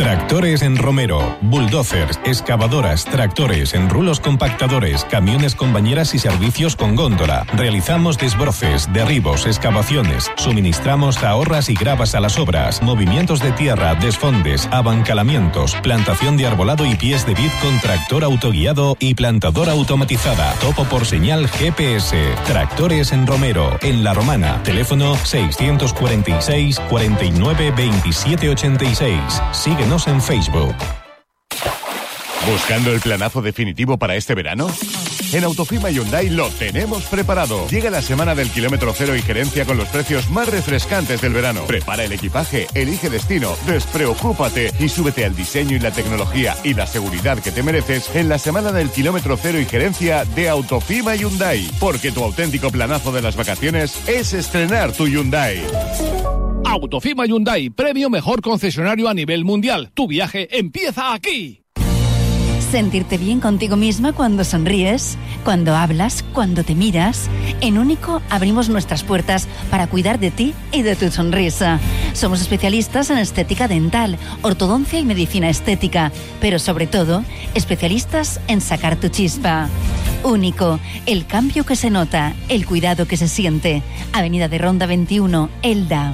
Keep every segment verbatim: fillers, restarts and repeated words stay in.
Tractores en Romero, bulldozers, excavadoras, tractores, enrulos compactadores, camiones con bañeras y servicios con góndola. Realizamos desbroces, derribos, excavaciones. Suministramos ahorras y gravas a las obras, movimientos de tierra, desfondes, abancalamientos, plantación de arbolado y pies de vid con tractor autoguiado y plantadora automatizada. Topo por señal G P S. Tractores en Romero, en La Romana. Teléfono seiscientos cuarenta y seis, cuarenta y nueve, veintisiete ochenta y seis. Síguenos en Facebook. ¿Buscando el planazo definitivo para este verano? En Autofima Hyundai lo tenemos preparado. Llega la semana del kilómetro cero y gerencia con los precios más refrescantes del verano. Prepara el equipaje, elige destino, despreocúpate y súbete al diseño y la tecnología y la seguridad que te mereces en la semana del kilómetro cero y gerencia de Autofima Hyundai. Porque tu auténtico planazo de las vacaciones es estrenar tu Hyundai. Autofima Hyundai, premio mejor concesionario a nivel mundial. Tu viaje empieza aquí. Sentirte bien contigo misma cuando sonríes, cuando hablas, cuando te miras. En Único abrimos nuestras puertas para cuidar de ti y de tu sonrisa. Somos especialistas en estética dental, ortodoncia y medicina estética, pero sobre todo, especialistas en sacar tu chispa. Único, el cambio que se nota, el cuidado que se siente. Avenida de Ronda veintiuno, Elda.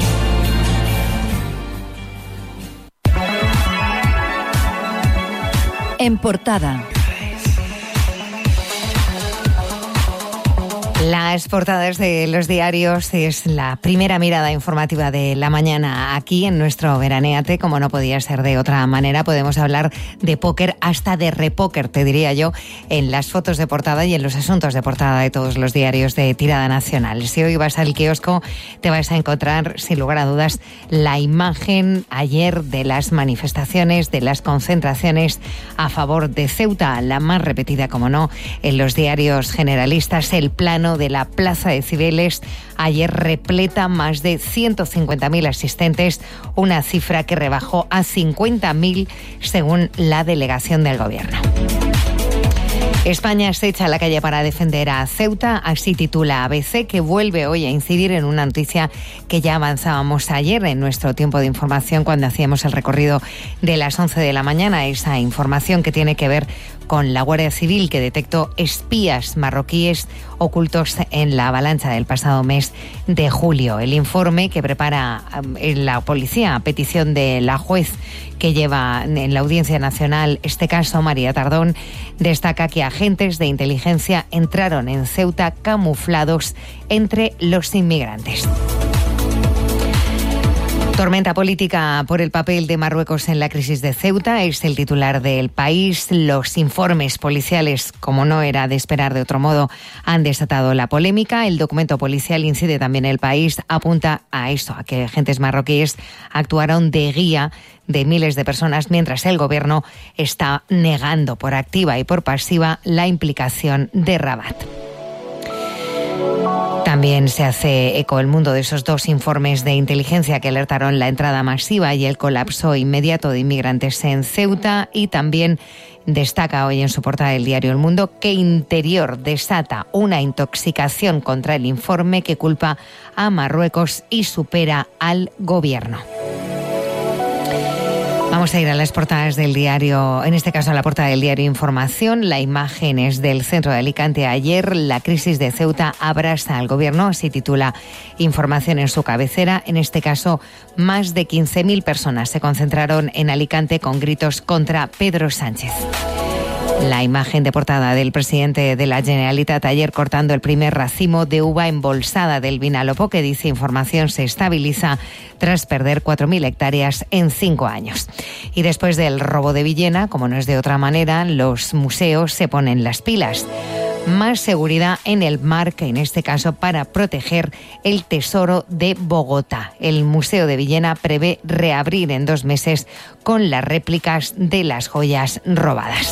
En portada. Las portadas de los diarios es la primera mirada informativa de la mañana aquí en nuestro Veranéate. Como no podía ser de otra manera, podemos hablar de póker, hasta de repóker, te diría yo, en las fotos de portada y en los asuntos de portada de todos los diarios de tirada nacional. Si hoy vas al kiosco, te vas a encontrar, sin lugar a dudas, la imagen ayer de las manifestaciones, de las concentraciones a favor de Ceuta, la más repetida, como no, en los diarios generalistas, el plano de la Plaza de Cibeles, ayer repleta, más de ciento cincuenta mil asistentes, una cifra que rebajó a cincuenta mil según la delegación del Gobierno. España se echa a la calle para defender a Ceuta, así titula A B C, que vuelve hoy a incidir en una noticia que ya avanzábamos ayer en nuestro tiempo de información cuando hacíamos el recorrido de las once de la mañana, esa información que tiene que ver con la Guardia Civil, que detectó espías marroquíes ocultos en la avalancha del pasado mes de julio. El informe que prepara la policía a petición de la juez que lleva en la Audiencia Nacional este caso, María Tardón, destaca que agentes de inteligencia entraron en Ceuta camuflados entre los inmigrantes. Tormenta política por el papel de Marruecos en la crisis de Ceuta es el titular del País. Los informes policiales, como no era de esperar de otro modo, han desatado la polémica. El documento policial, incide también El País, apunta a eso, a que agentes marroquíes actuaron de guía de miles de personas, mientras el Gobierno está negando por activa y por pasiva la implicación de Rabat. También se hace eco el mundo de esos dos informes de inteligencia que alertaron la entrada masiva y el colapso inmediato de inmigrantes en Ceuta, y también destaca hoy en su portada del diario El Mundo que Interior desata una intoxicación contra el informe que culpa a Marruecos y supera al Gobierno. Vamos a ir a las portadas del diario, en este caso a la portada del diario Información. La imagen es del centro de Alicante ayer. La crisis de Ceuta abrasa al Gobierno, así titula Información en su cabecera. En este caso, más de quince mil personas se concentraron en Alicante con gritos contra Pedro Sánchez. La imagen de portada del presidente de la Generalitat ayer cortando el primer racimo de uva embolsada del Vinalopó, que dice Información se estabiliza tras perder cuatro mil hectáreas en cinco años. Y después del robo de Villena, como no es de otra manera, los museos se ponen las pilas. Más seguridad en el mar, que en este caso para proteger el tesoro de Bogotá. El Museo de Villena prevé reabrir en dos meses con las réplicas de las joyas robadas.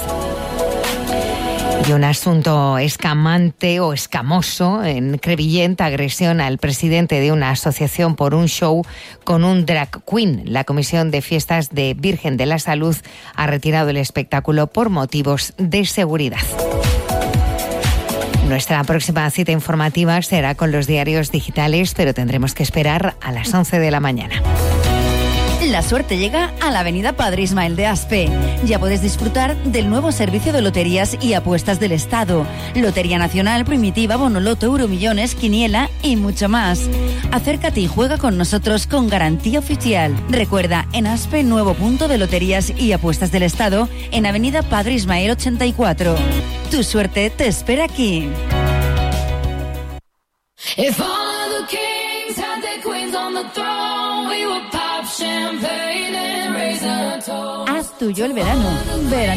Y un asunto escamante o escamoso en Crevillent, agresión al presidente de una asociación por un show con un drag queen. La Comisión de Fiestas de Virgen de la Salud ha retirado el espectáculo por motivos de seguridad. Nuestra próxima cita informativa será con los diarios digitales, pero tendremos que esperar a las once de la mañana. La suerte llega a la avenida Padre Ismael de Aspe. Ya puedes disfrutar del nuevo servicio de loterías y apuestas del Estado. Lotería Nacional, Primitiva, Bonoloto, Euromillones, Quiniela y mucho más. Acércate y juega con nosotros con garantía oficial. Recuerda, en Aspe, nuevo punto de loterías y apuestas del Estado en avenida Padre Ismael ochenta y cuatro. Tu suerte te espera aquí. If all of the kings had their queens on the throne, we would pop champagne and raise a toast. Haz tuyo el verano. Verano.